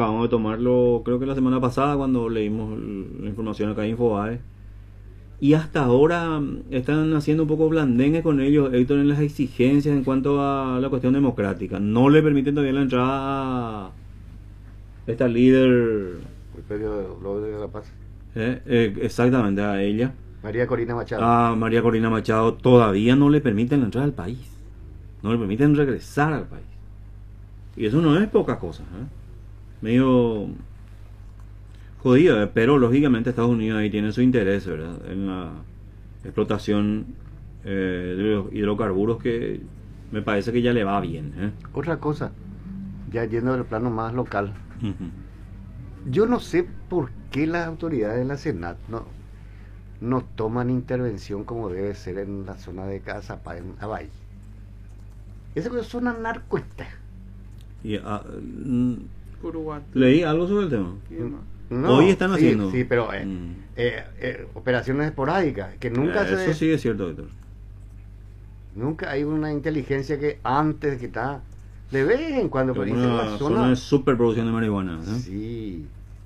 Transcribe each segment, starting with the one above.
acabamos de tomarlo, creo que la semana pasada cuando leímos la información acá en Infobae. Y hasta ahora están haciendo un poco blandengue con ellos, Héctor, en las exigencias en cuanto a la cuestión democrática. No le permiten todavía la entrada a esta líder. El periodo de la paz. Exactamente, a ella. María Corina Machado. A María Corina Machado todavía no le permiten la entrada al país. No le permiten regresar al país. Y eso no es poca cosa, medio jodido, pero lógicamente Estados Unidos ahí tiene su interés, ¿verdad? En la explotación de los hidrocarburos, que me parece que ya le va bien. Otra cosa, ya yendo del plano más local, Uh-huh. yo no sé por qué las autoridades de la Senat no toman intervención como debe ser en la zona de Cazapá, en Abay. Esa es zona narcoesta. Y, leí algo sobre el tema. No, Hoy están haciendo. Sí, pero operaciones esporádicas, que nunca eso sí es cierto, Héctor. Nunca hay una inteligencia que antes que está de vez en cuando, pero una zona de superproducción de marihuana, ¿no? Sí.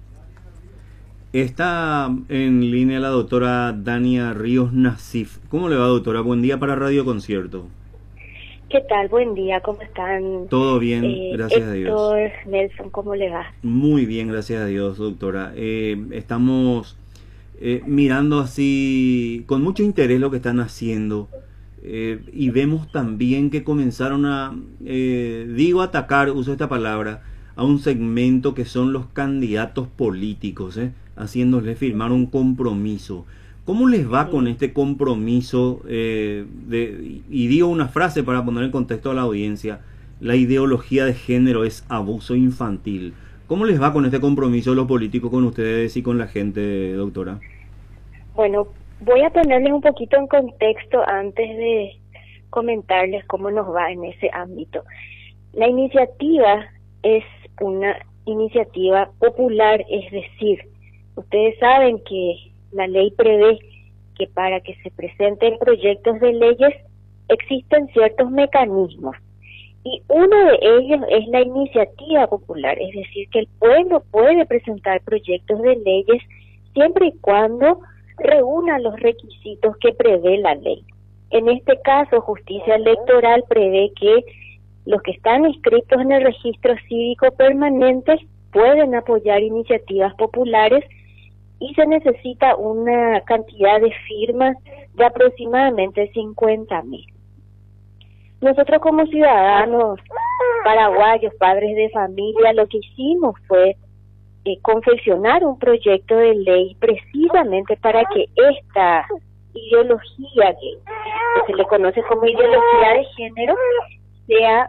Está en línea la doctora Dania Ríos Nasif. ¿Cómo le va, doctora? Buen día para Radio Concierto. ¿Qué tal? Buen día, ¿cómo están? Todo bien, gracias a Dios. Héctor, Nelson, ¿cómo le va? Muy bien, gracias a Dios, doctora. Estamos mirando así con mucho interés lo que están haciendo, y vemos también que comenzaron a, atacar, uso esta palabra, a un segmento que son los candidatos políticos, haciéndoles firmar un compromiso. ¿Cómo les va con este compromiso? Y digo una frase para poner en contexto a la audiencia: la ideología de género es abuso infantil. ¿Cómo les va con este compromiso de los políticos con ustedes y con la gente, doctora? Bueno, voy a ponerles un poquito en contexto antes de comentarles cómo nos va en ese ámbito. La iniciativa es una iniciativa popular, es decir, ustedes saben que la ley prevé que para que se presenten proyectos de leyes existen ciertos mecanismos, y uno de ellos es la iniciativa popular, es decir, que el pueblo puede presentar proyectos de leyes siempre y cuando reúna los requisitos que prevé la ley. En este caso, Justicia Electoral prevé que los que están inscritos en el registro cívico permanente pueden apoyar iniciativas populares, y se necesita una cantidad de firmas de aproximadamente 50.000. Nosotros como ciudadanos paraguayos, padres de familia, lo que hicimos fue confeccionar un proyecto de ley precisamente para que esta ideología que se le conoce como ideología de género sea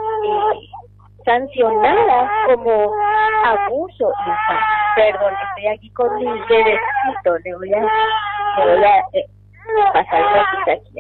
sancionada como abuso infantil. Perdón, estoy aquí con mi bebecito, le voy a pasar aquí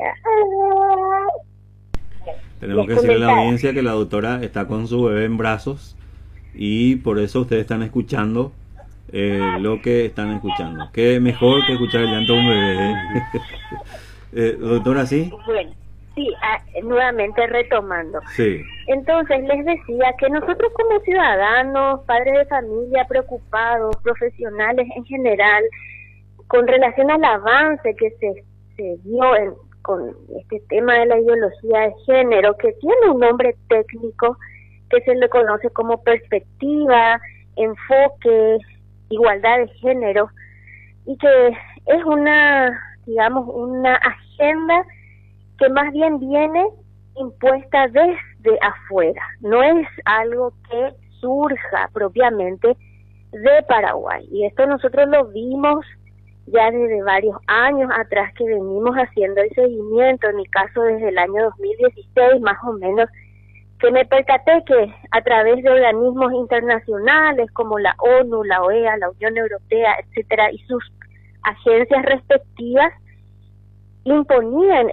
Tenemos que decirle a la audiencia que la doctora está con su bebé en brazos, y por eso ustedes están escuchando lo que están escuchando. Qué mejor que escuchar el llanto de un bebé. Doctora, ¿sí? Bueno, sí, nuevamente retomando. Sí. Entonces les decía que nosotros como ciudadanos, padres de familia, preocupados, profesionales en general, con relación al avance que se dio con este tema de la ideología de género, que tiene un nombre técnico que se le conoce como perspectiva, enfoque, igualdad de género, y que es una, digamos, una agenda que más bien viene impuesta desde afuera, no es algo que surja propiamente de Paraguay, y esto nosotros lo vimos ya desde varios años atrás, que venimos haciendo el seguimiento, en mi caso desde el año 2016 más o menos, que me percaté que a través de organismos internacionales como la ONU, la OEA, la Unión Europea, etcétera, y sus agencias respectivas imponían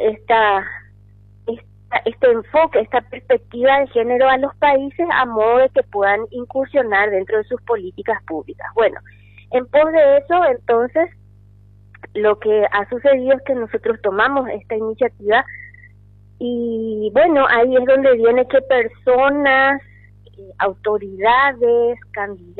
este enfoque, esta perspectiva de género a los países a modo de que puedan incursionar dentro de sus políticas públicas. Bueno, en pos de eso, entonces, lo que ha sucedido es que nosotros tomamos esta iniciativa y, bueno, ahí es donde viene que personas, autoridades, candidatos,